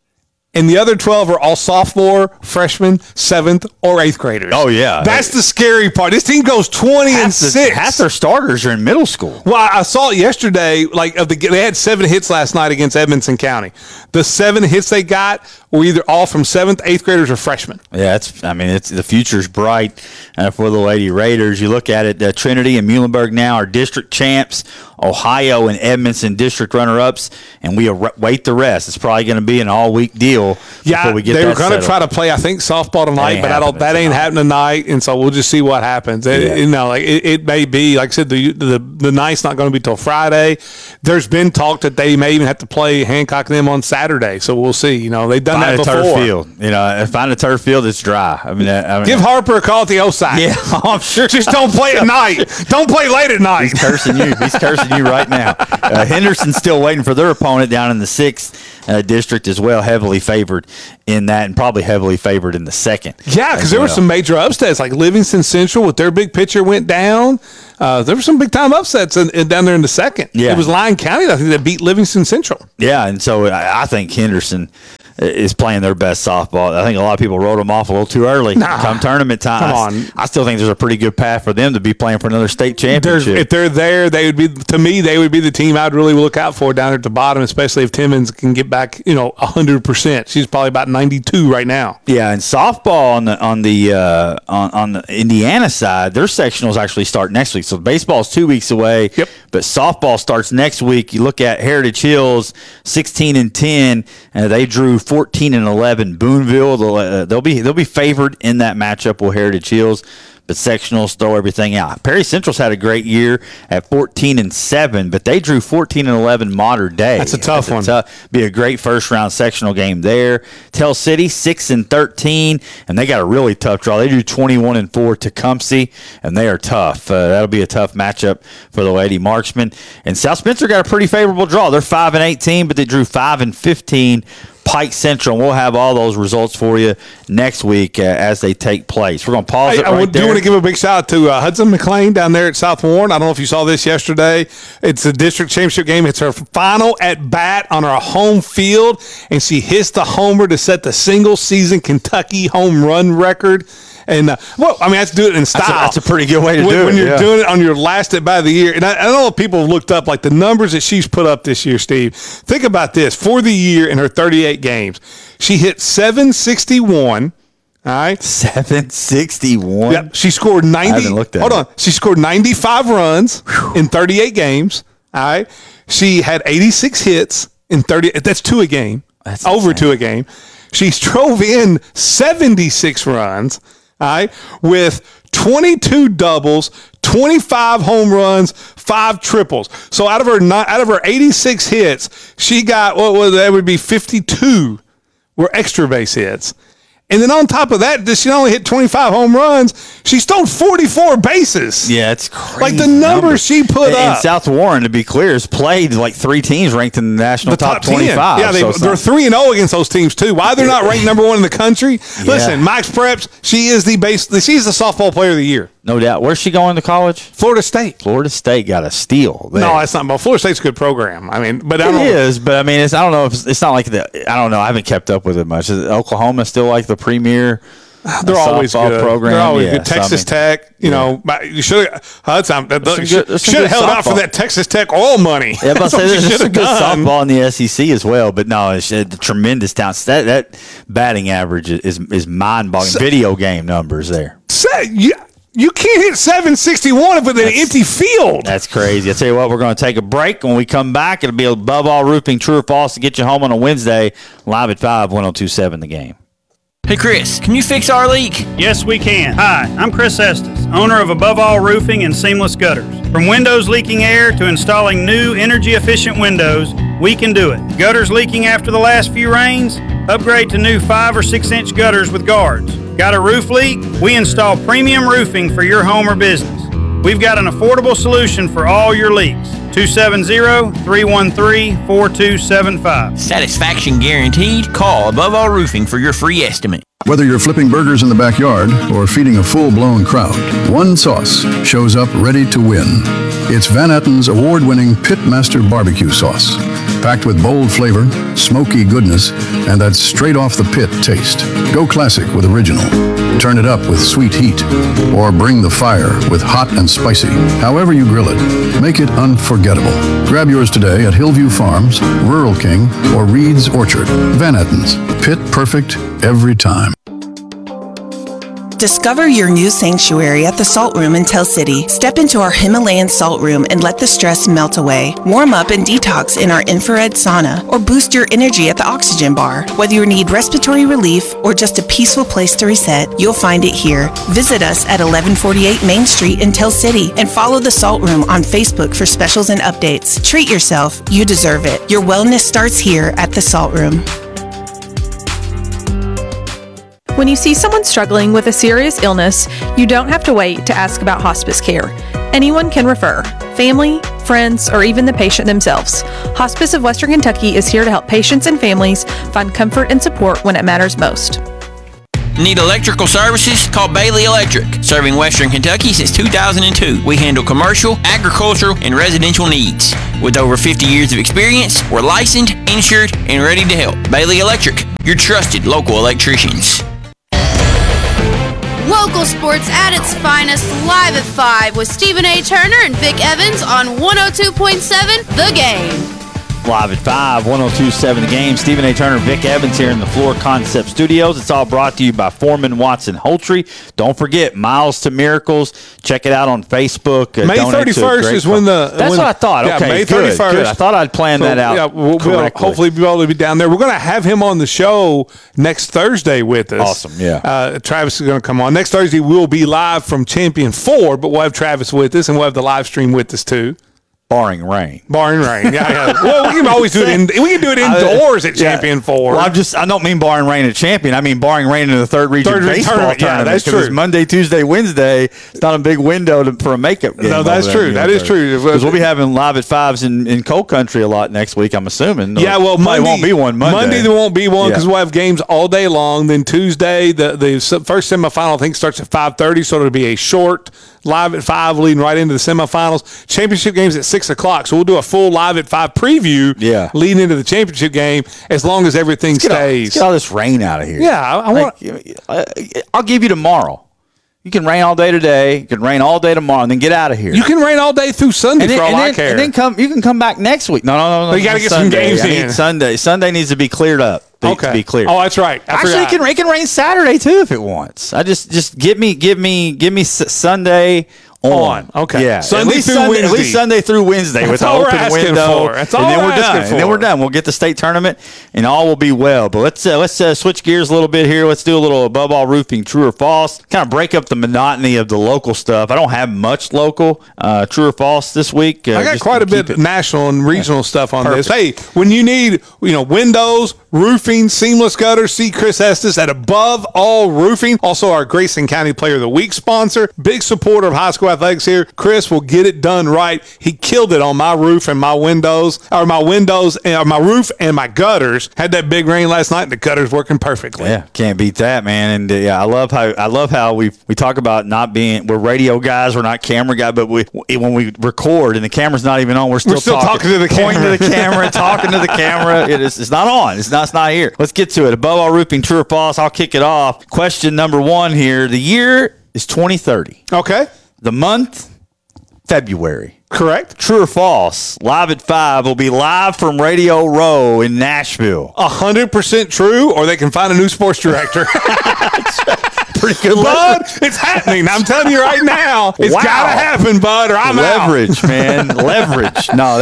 And the other 12 are all sophomore, freshman, 7th, or 8th graders. Oh, yeah. That's the scary part. This team goes 20-6. Half their starters are in middle school. Well, I saw it yesterday. They had 7 hits last night against Edmonson County. The 7 hits they got were either all from 7th, 8th graders, or freshmen. Yeah, it's the future's bright for the Lady Raiders. You look at it, Trinity and Muhlenberg now are district champs. Ohio and Edmonton district runner-ups, and we await the rest. It's probably going to be an all-week deal before we get that they were going to settled. try to play, I think, softball tonight, but that ain't happening tonight, and so we'll just see what happens. It may be, like I said, the night's not going to be till Friday. There's been talk that they may even have to play Hancock and them on Saturday, so we'll see. They've done that before. Turf field. Find a turf field that's dry. Give Harper a call at the O-side. Yeah, I'm sure. Just don't play at night. Don't play late at night. He's cursing you. He's cursing you right now. Henderson's still waiting for their opponent down in the 6th district as well, heavily favored in that, and probably heavily favored in the 2nd. Yeah, because there were some major upsets, like Livingston Central with their big pitcher went down. There were some big time upsets down there in the 2nd. Yeah. It was Lyon County, I think, that beat Livingston Central. Yeah, and so I think Henderson is playing their best softball. I think a lot of people wrote them off a little too early. Come tournament time. Come on. I still think there's a pretty good path for them to be playing for another state championship. If they're there, they would be, to me, they would be the team I'd really look out for down at the bottom, especially if Timmons can get back, 100%. She's probably about 92 right now. Yeah, and softball on the Indiana side, their sectionals actually start next week. So baseball's 2 weeks away. Yep. But softball starts next week. You look at Heritage Hills, 16-10, and they drew 14-11. Boonville, they'll be favored in that matchup with Heritage Hills. But sectionals throw everything out. Perry Central's had a great year at 14-7, but they drew 14-11 Mater Dei. That's a tough one. Be a great first round sectional game there. Tell City 6-13, and they got a really tough draw. They drew 21-4 Tecumseh, and they are tough. That'll be a tough matchup for the Lady Marksmen. And South Spencer got a pretty favorable draw. They're 5-18, but they drew 5-15. Pike Central. We'll have all those results for you next week as they take place. We're going to pause it right there. I do want to give a big shout out to Hudson McLean down there at South Warren. I don't know if you saw this yesterday. It's a district championship game. It's her final at bat on her home field, and she hits the homer to set the single-season Kentucky home run record. And, that's do it in style. That's a pretty good way to do it. When you're doing it on your last at bat of the year. And I don't know if people have looked up, like, the numbers that she's put up this year, Steve. Think about this. For the year in her 38 games, she hit 761. All right. 761? Yep. She scored 90. I haven't looked at it. She scored 95 runs in 38 games. All right. She had 86 hits in 30. That's two a game. That's over insane. two a game. She drove in 76 runs. All right, with 22 doubles, 25 home runs, 5 triples. So out of her 86 hits, she got that would be 52 were extra base hits. And then on top of that, she only hit 25 home runs. She stole 44 bases. Yeah, it's crazy. Like the numbers she put up. And South Warren, to be clear, has played like 3 teams ranked in the national top 25. Yeah, they're 3-0 against those teams too. Why they're not ranked number 1 in the country? Yeah. Listen, Max Preps, she's the softball player of the year. No doubt. Where's she going to college? Florida State. Florida State got a steal there. No, that's not. Well, Florida State's a good program. I mean, but I don't It is, but I mean, I don't know if it's not like I don't know. I haven't kept up with it much. Is Oklahoma still like the premier? They're always good. Program? They're always good. Texas Tech, you should have held out for that Texas Tech oil money. Yeah, but there's some good softball in the SEC as well. But no, it's the tremendous talent. That batting average is mind-boggling. Video game numbers there. You can't hit 761 with an empty field. That's crazy. I tell you what, we're going to take a break. When we come back, it'll be Above All Roofing, True or False, to get you home on a Wednesday, live at 5, 102.7 The Game. Hey, Chris, can you fix our leak? Yes, we can. Hi, I'm Chris Estes, owner of Above All Roofing and Seamless Gutters. From windows leaking air to installing new energy-efficient windows, we can do it. Gutters leaking after the last few rains? Upgrade to new 5 or 6-inch gutters with guards. Got a roof leak? We install premium roofing for your home or business. We've got an affordable solution for all your leaks. 270-313-4275. Satisfaction guaranteed. Call Above All Roofing for your free estimate. Whether you're flipping burgers in the backyard or feeding a full-blown crowd, one sauce shows up ready to win. It's Van Etten's award-winning Pitmaster Barbecue Sauce. Packed with bold flavor, smoky goodness, and that straight-off-the-pit taste. Go classic with original. Turn it up with sweet heat. Or bring the fire with hot and spicy. However you grill it, make it unforgettable. Grab yours today at Hillview Farms, Rural King, or Reed's Orchard. Van Etten's. Pit perfect every time. Discover your new sanctuary at the Salt Room in Tell City. Step into our Himalayan Salt Room and let the stress melt away. Warm up and detox in our infrared sauna or boost your energy at the Oxygen Bar. Whether you need respiratory relief or just a peaceful place to reset, you'll find it here. Visit us at 1148 Main Street in Tell City and follow the Salt Room on Facebook for specials and updates. Treat yourself. You deserve it. Your wellness starts here at the Salt Room. When you see someone struggling with a serious illness, you don't have to wait to ask about hospice care. Anyone can refer, family, friends, or even the patient themselves. Hospice of Western Kentucky is here to help patients and families find comfort and support when it matters most. Need electrical services? Call Bailey Electric. Serving Western Kentucky since 2002. We handle commercial, agricultural, and residential needs. With over 50 years of experience, we're licensed, insured, and ready to help. Bailey Electric. your trusted local electricians. Local sports at its finest, live at 5 with Stephen A. Turner and Vic Evans on 102.7 The Game. Live at 5, 102.7 The Game. Stephen A. Turner, Vic Evans here in the Floor Concept Studios. It's all brought to you by Foreman Watson Holtry. Don't forget, Miles to Miracles. Check it out on Facebook. May 31st is when the... That's what I thought. Yeah, Okay, May good, 31st. good. I thought I'd plan that out. Yeah, we'll correctly. hopefully be able to be down there. We're going to have him on the show next Thursday with us. Awesome, yeah. Travis is going to come on. Next Thursday, we'll be live from Champion 4, but we'll have Travis with us, and we'll have the live stream with us, too. Barring rain. Yeah. Well, we can always do it. We can do it indoors at Champion 4. Well, I don't mean barring rain at Champion. I mean barring rain in the third region baseball tournament. Yeah, that's true. It's Monday, Tuesday, Wednesday. It's not a big window for a makeup game. No, that's true. That is true. Because we'll be having live at 5s in Coal Country a lot next week, I'm assuming. Yeah, well, Monday won't be one. Monday there won't be one because we'll have games all day long. Then Tuesday, the first semifinal I think starts at 5:30, so it'll be a short live at 5 leading right into the semifinals. Championship games at 6 o'clock, so we'll do a full live at 5 preview leading into the championship game as long as everything stays. Let's get all this rain out of here. Yeah, I'll give you tomorrow. You can rain all day today. You can rain all day tomorrow, and then get out of here. You can rain all day through Sunday for all I care. And then you can come back next week. No. You got to get some games in. Sunday needs to be cleared up. To be clear. Oh, that's right. Actually, it can rain Saturday too if it wants. I just give me Sunday on. Okay. Yeah. Sunday through Wednesday. At least Sunday through Wednesday with the open window. That's all we're asking for. And then we're done. We'll get the state tournament, and all will be well. But let's switch gears a little bit here. Let's do a little Above All Roofing True or False. Kind of break up the monotony of the local stuff. I don't have much local True or False this week. I got quite a bit of national and regional stuff on this. Hey, when you need windows, roofing, seamless gutters, see Chris Estes at Above All Roofing. Also our Grayson County Player of the Week sponsor. Big supporter of high school athletics here. Chris will get it done right. He killed it on my roof and my windows, and my roof and my gutters. Had that big rain last night, and the gutters working perfectly. Yeah, can't beat that, man. And I love how we talk about not being, we're radio guys, we're not camera guys, but when we record and the camera's not even on, we're still talking to the camera, pointing to the camera, talking to the camera. It's not on. It's not here. Let's get to it. Above All Roofing, True or False? I'll kick it off. Question number 1 here. The year is 2030. Okay. The month, February. Correct. True or false? Live at 5 will be live from Radio Row in Nashville. 100% true, or they can find a new sports director. Pretty good, Bud. It's happening. I'm telling you right now. It's got to happen, Bud, or I'm leverage, man. Leverage. No,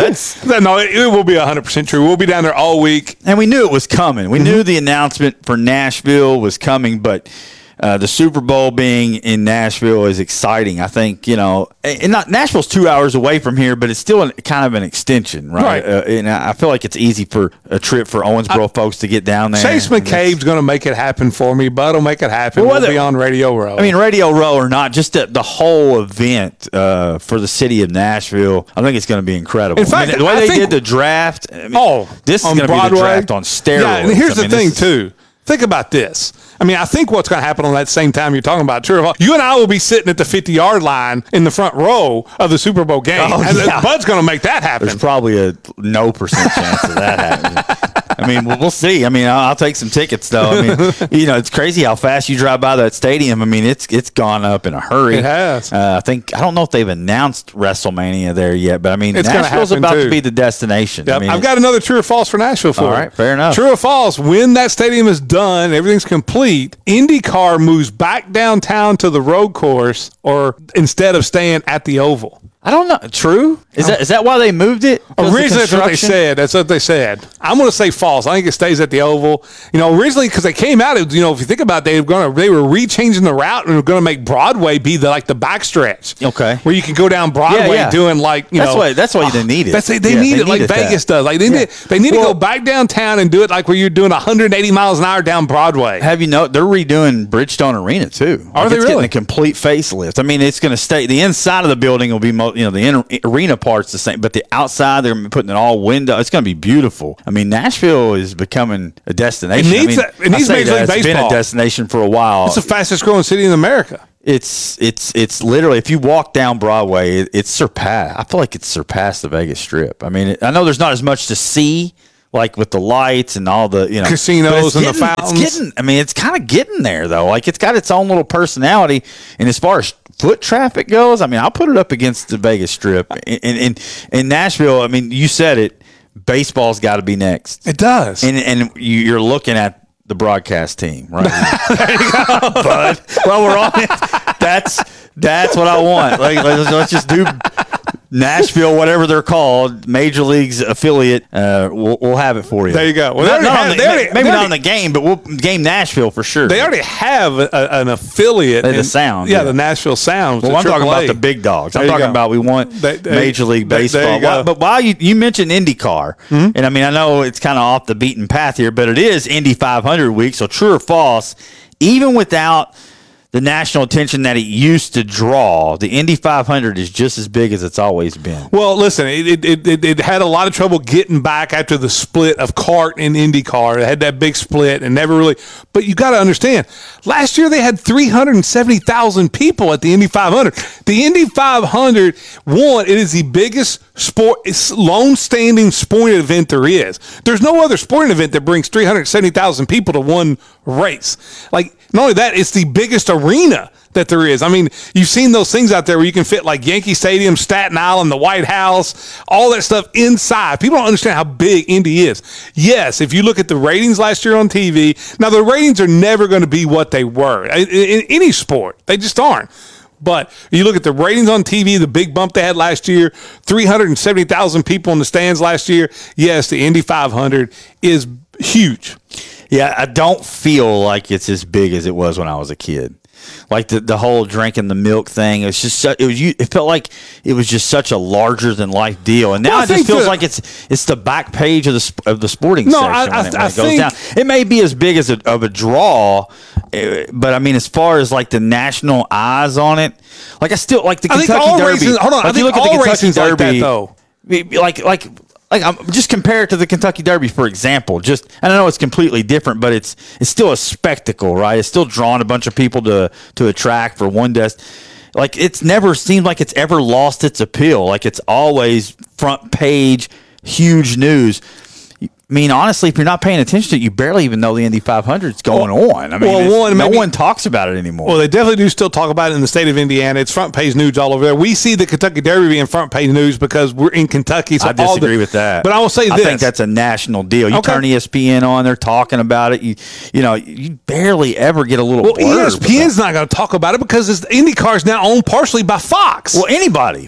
it will be 100% true. We'll be down there all week. And we knew it was coming. We knew the announcement for Nashville was coming, but the Super Bowl being in Nashville is exciting. I think, and Nashville's 2 hours away from here, but it's still kind of an extension, right? And I feel like it's easy for a trip for Owensboro folks to get down there. Chase McCabe's going to make it happen for me. Bud will make it happen. We'll be on Radio Row. I mean, Radio Row or not, just the whole event for the city of Nashville, I think it's going to be incredible. In fact, the way they did the draft, this is going to be the draft on steroids. Yeah, and here's the thing, too. Think about this. I think what's going to happen on that same time you're talking about, true or false, you and I will be sitting at the 50-yard line in the front row of the Super Bowl game. Bud's going to make that happen. There's probably a no percent chance of that happening. We'll see. I'll take some tickets, though. It's crazy how fast you drive by that stadium. It's gone up in a hurry. It has. I don't know if they've announced WrestleMania there yet, but it's Nashville's about to be the destination. Yep. I've got another true or false for Nashville for you. All right, fair enough. True or false, when that stadium is done, everything's complete, IndyCar moves back downtown to the road course or instead of staying at the Oval. I don't know. True? Is that why they moved it? Originally, that's what they said. I'm going to say false. I think it stays at the Oval. Originally, because they came out, if you think about it, they were re-changing the route and were going to make Broadway be the backstretch. Okay. Where you can go down Broadway doing That's why they need it. They need it like Vegas does. Like they need to go back downtown and do it like where you're doing 180 miles an hour down Broadway. Have you know they're redoing Bridgestone Arena too? Are they really? Getting a complete facelift. It's going to stay. The inside of the building will be the arena part's the same, but the outside they're putting it all window. It's going to be beautiful. Nashville is becoming a destination. It needs Major League Baseball. It's been a destination for a while. It's the fastest growing city in America. It's literally, if you walk down Broadway, it's surpassed. I feel like it's surpassed the Vegas Strip. I know there's not as much to see like with the lights and all the casinos and the fountains. It's kind of getting there though. Like it's got its own little personality. And as far as foot traffic goes, I'll put it up against the Vegas Strip. In Nashville, you said it. Baseball's got to be next. It does. And you're looking at the broadcast team, right? There you go. But we're on it. That's what I want. Like let's just do Nashville, whatever they're called, Major League's affiliate. We'll have it for you. There you go. Well, maybe not on the game, but we'll game Nashville for sure. They already have an affiliate. The Sound. Yeah, the Nashville Sounds. Well, I'm talking about the big dogs. I'm talking about we want Major League Baseball. But while you mentioned IndyCar, and I know it's kind of off the beaten path here, but it is Indy 500 week. So true or false, even without the national attention that it used to draw, the Indy 500 is just as big as it's always been. Well, listen, it had a lot of trouble getting back after the split of CART and IndyCar. It had that big split and never really. But you got to understand, last year they had 370,000 people at the Indy 500. The Indy 500, it is the biggest lone standing sporting event there is. There's no other sporting event that brings 370,000 people to one race. Like, not only that, it's the biggest arena that there is. You've seen those things out there where you can fit like Yankee Stadium, Staten Island, the White House, all that stuff inside. People don't understand how big Indy is. Yes, if you look at the ratings last year on TV, now the ratings are never going to be what they were in any sport. They just aren't. But you look at the ratings on TV, the big bump they had last year, 370,000 people in the stands last year. Yes, the Indy 500 is huge. Yeah, I don't feel like it's as big as it was when I was a kid. Like the whole drinking the milk thing, it felt like it was just such a larger than life deal, and now it just feels like it's the back page of the sporting section when it goes down. It may be as big as of a draw, but as far as like the national eyes on it, like I still like the Kentucky Derby. I think all racing's like that though. Like I'm just compare it to the Kentucky Derby, for example. And I know it's completely different, but it's still a spectacle, right? It's still drawing a bunch of people to a track for one like it's never seemed like it's ever lost its appeal. Like it's always front page, huge news. Honestly, if you're not paying attention to it, you barely even know the Indy 500 is going on. No one talks about it anymore. Well, they definitely do still talk about it in the state of Indiana. It's front page news all over there. We see the Kentucky Derby being front page news because we're in Kentucky. So I disagree with that. But I will say this. I think that's a national deal. You turn ESPN on, they're talking about it. You barely ever get a little blurb. ESPN's not going to talk about it because IndyCar is now owned partially by Fox. Well, anybody.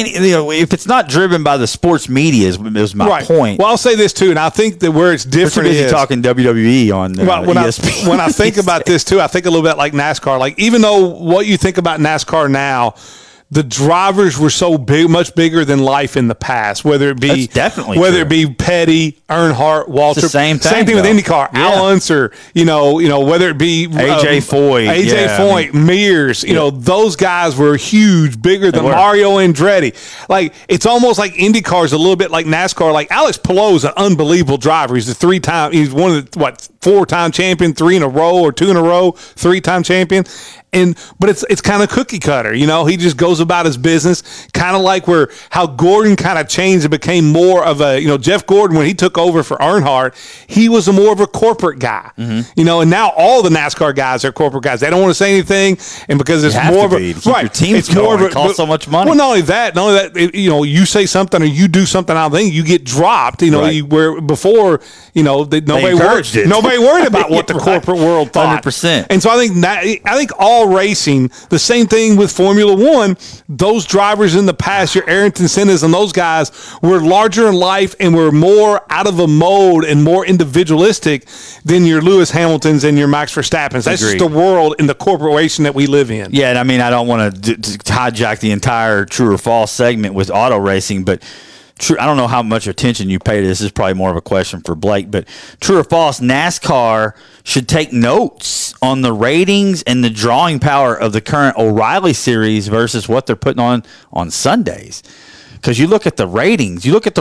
If it's not driven by the sports media is my point. Well, I'll say this too, and I think that where it's different is talking WWE on ESPN. When I think about this too, I think a little bit like NASCAR. Like even though what you think about NASCAR now, the drivers were so big, much bigger than life in the past. Whether it be it be Petty, Earnhardt, Waltrip, same thing with IndyCar, Al Unser, whether it be AJ Foyt, Mears, those guys were huge, bigger than Mario Andretti. Like it's almost like IndyCar is a little bit like NASCAR. Like Alex Palou is an unbelievable driver. He's he's one of the 4-time champion, 3 in a row or 2 in a row, 3-time champion. But it's kind of cookie cutter, he just goes about his business, kind of like how Gordon kind of changed and became more of a, Jeff Gordon, when he took over for Earnhardt, he was more of a corporate guy, and now all the NASCAR guys are corporate guys. They don't want to say anything, and because it's more of a your team's more of a, costs so much money. Well, not only that, you say something or you do something out there, you get dropped, where before, nobody worried about what the corporate world thought. 100%. And so I think all racing, the same thing with Formula One, those drivers in the past, your Ayrton Sennas and those guys, were larger in life and were more out of a mode and more individualistic than your Lewis Hamiltons and your Max Verstappens. That's just the world in the corporation that we live in. Yeah, and I don't want to hijack the entire true or false segment with auto racing, but I don't know how much attention you pay to this. This is probably more of a question for Blake, but true or false, NASCAR should take notes on the ratings and the drawing power of the current O'Reilly series versus what they're putting on Sundays. Because you look at the ratings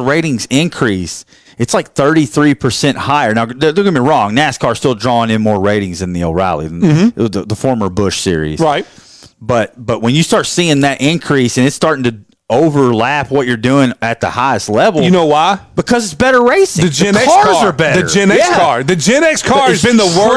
increase, it's like 33% higher. Now, don't get me wrong, NASCAR's still drawing in more ratings than the O'Reilly, the former Busch series. Right. But when you start seeing that increase and it's starting to overlap what you're doing at the highest level. You know why? Because it's better racing. The Gen X cars car are better. The Gen X car. The Gen X car has been the worst